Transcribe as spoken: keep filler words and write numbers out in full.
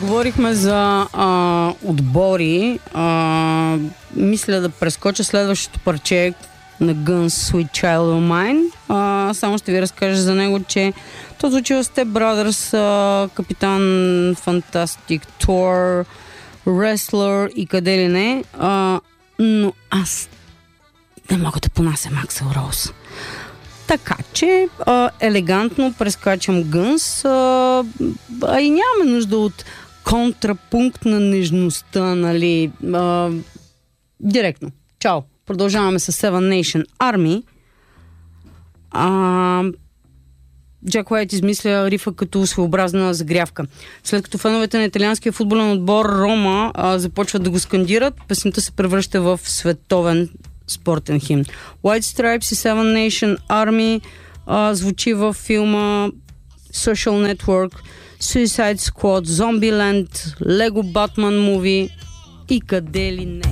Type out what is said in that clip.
Говорихме за а, отбори. А, мисля да прескоча следващото парче на Guns Sweet Child of Mine. А, само ще ви разкажа за него, че то звучи в Step Brothers, а, Капитан Фантастик, Тор, Wrestler и къде ли не. А, но аз не мога да понасям Аксел Роуз. Така че а, елегантно прескачам Гънс, а, а и нямаме нужда от контрапункт на нежността, нали? А, директно. Чао! Продължаваме с Seven Nation Army. А, Джак Уайт измисля рифа като своеобразна загрявка. След като феновете на италианския футболен отбор Рома а, започват да го скандират, песента се превръща в световен спортен химн. White Stripes и Seven Nation Army а, звучи във филма Social Network, Suicide Squad, Zombieland, Lego Batman Movie и къде ли не.